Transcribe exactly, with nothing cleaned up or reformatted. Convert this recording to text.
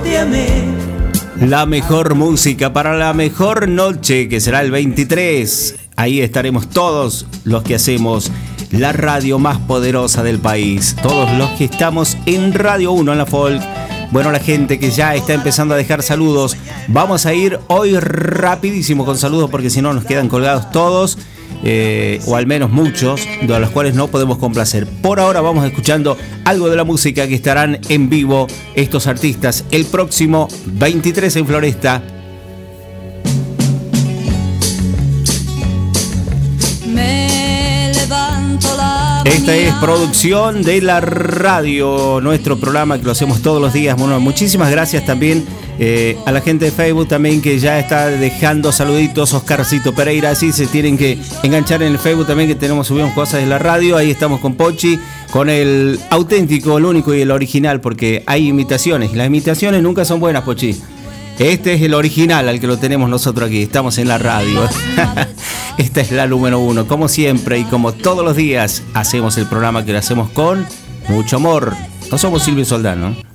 te amé. La mejor música para la mejor noche, que será el veintitrés. Ahí estaremos todos los que hacemos la radio más poderosa del país. Todos los que estamos en Radio uno, en la Folk. Bueno, la gente que ya está empezando a dejar saludos. Vamos a ir hoy rapidísimo con saludos porque si no nos quedan colgados todos. Eh, o al menos muchos, de los cuales no podemos complacer. Por ahora vamos escuchando algo de la música que estarán en vivo estos artistas el próximo veintitrés en Floresta. Me levanto la Esta es producción de la radio, nuestro programa que lo hacemos todos los días. Bueno, muchísimas gracias también eh, a la gente de Facebook también que ya está dejando saluditos. Oscarcito Pereira, así se tienen que enganchar en el Facebook también, que tenemos, subimos cosas de la radio. Ahí estamos con Pochi, con el auténtico, el único y el original, porque hay imitaciones y las imitaciones nunca son buenas, Pochi. Este es el original al que lo tenemos nosotros aquí, estamos en la radio. Esta es la número uno, como siempre y como todos los días hacemos el programa que lo hacemos con mucho amor. No somos Silvio Soldán, ¿no?